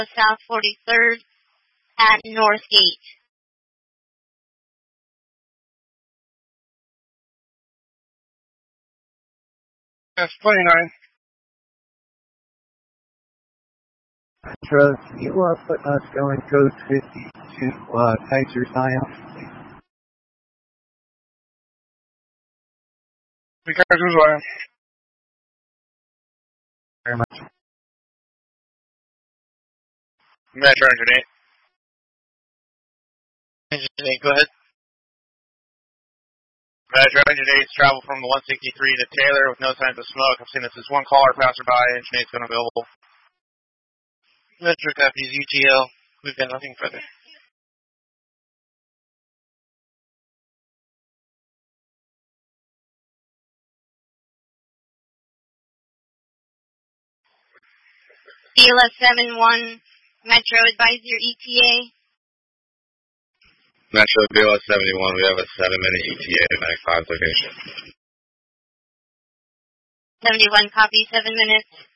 South 43rd at Northgate. That's 29. Metro, you are putting us going code 50 to Kaiser Zion. The Kaiser Zion. Very much. Metro Engine 8. Engine 8, go ahead. Metro Engine 8's travel from the 163 to Taylor with no signs of smoke. I've seen this as one caller passerby. Engine 8's unavailable. Metro copies UTL. We've got nothing further. BLS 71, Metro, advise your ETA. Metro BLS 71, we have a 7-minute ETA at Mac 5 location. 71, copy, 7 minutes.